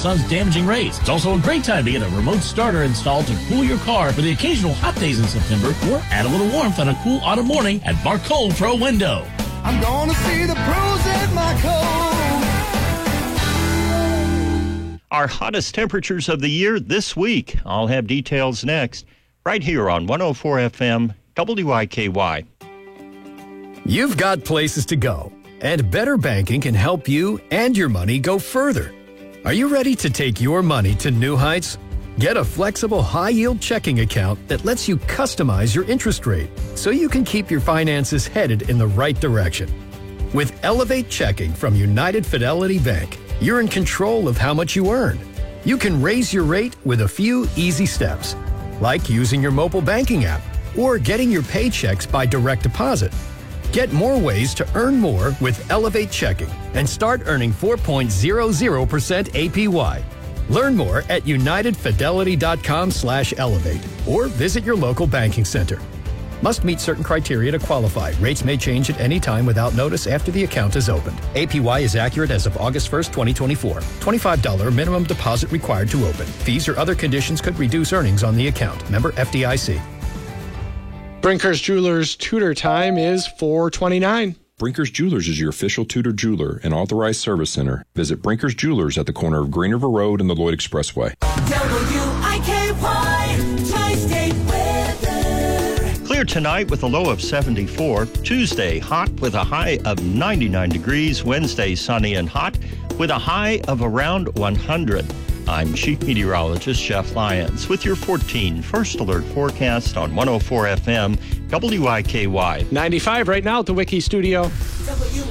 sun's damaging rays. It's also a great time to get a remote starter installed to cool your car for the occasional hot days in September, or add a little warmth on a cool autumn morning at Barcol Pro Window. I'm gonna see the pros at my cold. Our hottest temperatures of the year this week. I'll have details next, right here on 104 FM WIKY. You've got places to go, and Better Banking can help you and your money go further. Are you ready to take your money to new heights? Get a flexible high-yield checking account that lets you customize your interest rate so you can keep your finances headed in the right direction. With Elevate Checking from United Fidelity Bank, you're in control of how much you earn. You can raise your rate with a few easy steps, like using your mobile banking app or getting your paychecks by direct deposit. Get more ways to earn more with Elevate Checking and start earning 4.00% APY. Learn more at unitedfidelity.com/elevate or visit your local banking center. Must meet certain criteria to qualify. Rates may change at any time without notice after the account is opened. APY is accurate as of August 1st, 2024. $25 minimum deposit required to open. Fees or other conditions could reduce earnings on the account. Member FDIC. Brinker's Jewelers Tudor time is 4:29. Brinker's Jewelers is your official Tudor jeweler and authorized service center. Visit Brinker's Jewelers at the corner of Green River Road and the Lloyd Expressway. WIKY Tri-State weather. Clear tonight with a low of 74. Tuesday, hot with a high of 99 degrees. Wednesday, sunny and hot with a high of around 100. I'm Chief Meteorologist Jeff Lyons with your 14 First Alert forecast on 104 FM WIKY. 95 right now at the Wiki Studio.